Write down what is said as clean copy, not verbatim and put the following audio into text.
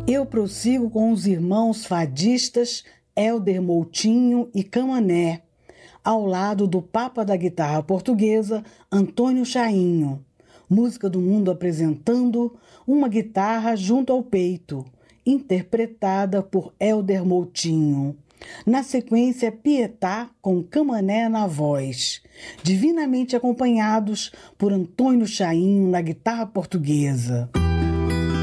Eu prossigo com os irmãos fadistas Hélder Moutinho e Camané, ao lado do Papa da guitarra portuguesa, Antônio Chainho. Música do Mundo apresentando Uma Guitarra Junto ao Peito, interpretada por Hélder Moutinho. Na sequência, Pietá com Camané na voz, divinamente acompanhados por Antônio Chainho na guitarra portuguesa.